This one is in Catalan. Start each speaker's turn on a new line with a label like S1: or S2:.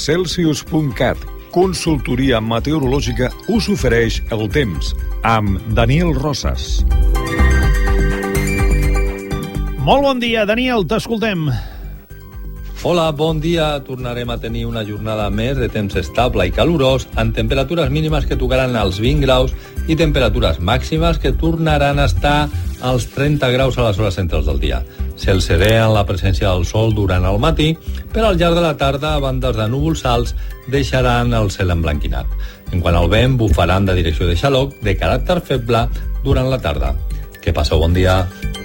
S1: Celsius.cat, consultoria meteorològica, us ofereix el temps amb Daniel Rosas.
S2: Molt bon dia, Daniel, t'escoltem.
S3: Hola, bon dia. Tornarem a tenir una jornada més de temps estable i calorós, amb temperatures mínimes que tocaran els 20 graus i temperatures màximes que tornaran a estar als 30 graus a les hores centrals del dia. Cel serè en la presència del sol durant el matí, però al llarg de la tarda, bandes de núvols alts deixaran el cel emblanquinat. En quant al vent, bufaran de direcció de xaloc de caràcter feble durant la tarda. Que passeu bon dia.